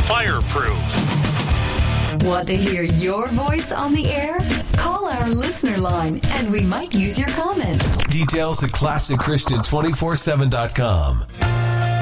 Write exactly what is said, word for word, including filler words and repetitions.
fireproof. Want to hear your voice on the air? Call our listener line and we might use your comment. Details at classic christian two forty-seven dot com.